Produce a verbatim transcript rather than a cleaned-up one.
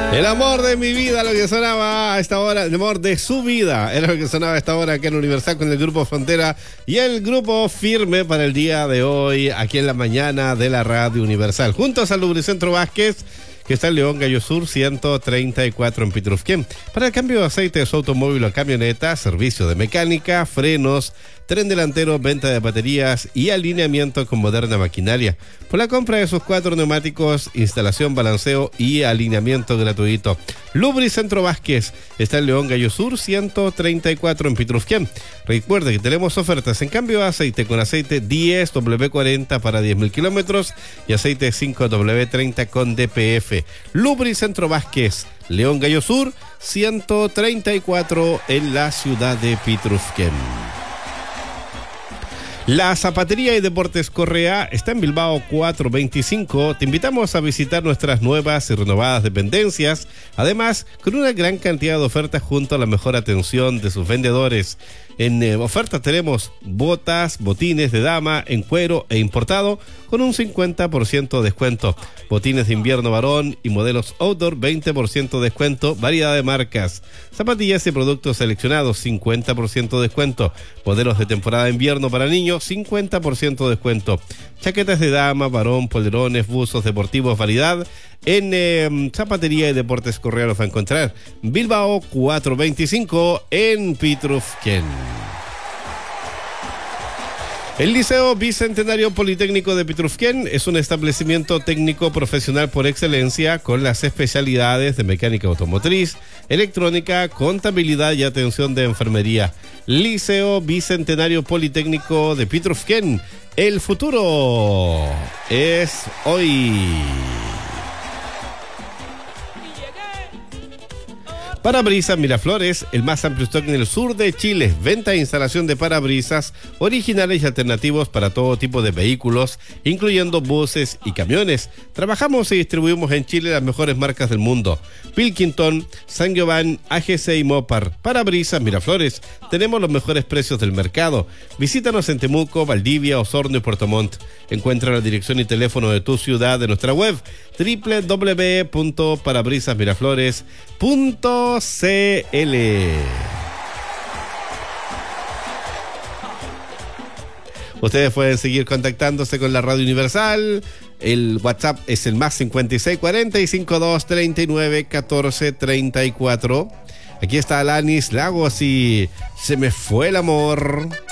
El amor de mi vida, lo que sonaba a esta hora, el amor de su vida, era lo que sonaba a esta hora aquí en Universal con el Grupo Frontera y el Grupo Firme para el día de hoy, aquí en la mañana de la Radio Universal. Juntos al Lubricentro Vázquez, que está en León Gallo Sur ciento treinta y cuatro en Pitrufquén. Para el cambio de aceite de su automóvil o camioneta, servicio de mecánica, frenos, tren delantero, venta de baterías y alineamiento con moderna maquinaria. Por la compra de sus cuatro neumáticos, instalación, balanceo y alineamiento gratuito. Lubricentro Vázquez está en León Gallo Sur ciento treinta y cuatro en Pitrufquén. Recuerde que tenemos ofertas en cambio de aceite con aceite diez doble cuarenta para diez mil kilómetros y aceite cinco doble treinta con D P F. Lubricentro Vázquez, León Gallo Sur ciento treinta y cuatro en la ciudad de Pitrufquén. La Zapatería y Deportes Correa está en Bilbao cuatrocientos veinticinco. Te invitamos a visitar nuestras nuevas y renovadas dependencias, además con una gran cantidad de ofertas junto a la mejor atención de sus vendedores. En eh, ofertas tenemos botas, botines de dama en cuero e importado con un cincuenta por ciento de descuento. Botines de invierno varón y modelos outdoor veinte por ciento de descuento, variedad de marcas. Zapatillas y productos seleccionados cincuenta por ciento de descuento. Modelos de temporada de invierno para niños cincuenta por ciento de descuento. Chaquetas de dama, varón, polerones, buzos deportivos, variedad. En eh, Zapatería y Deportes Correa los va a encontrar. Bilbao cuatrocientos veinticinco en Pitrufquén. El Liceo Bicentenario Politécnico de Pitrufquén es un establecimiento técnico profesional por excelencia con las especialidades de mecánica automotriz, electrónica, contabilidad y atención de enfermería. Liceo Bicentenario Politécnico de Pitrufquén. El futuro es hoy. Parabrisas Miraflores, el más amplio stock en el sur de Chile. Venta e instalación de parabrisas originales y alternativos para todo tipo de vehículos, incluyendo buses y camiones. Trabajamos y distribuimos en Chile las mejores marcas del mundo: Pilkington, Saint-Gobain, A G C y Mopar. Parabrisas Miraflores, tenemos los mejores precios del mercado. Visítanos en Temuco, Valdivia, Osorno y Puerto Montt. Encuentra la dirección y teléfono de tu ciudad en nuestra web doble u doble u doble u punto parabrisas miraflores punto c l. Ustedes pueden seguir contactándose con la Radio Universal. El WhatsApp es el más cincuenta y seis cuarenta y cincuenta y dos treinta y nueve catorce treinta y cuatro. Aquí está Alanis Lagos y Se me fue el amor.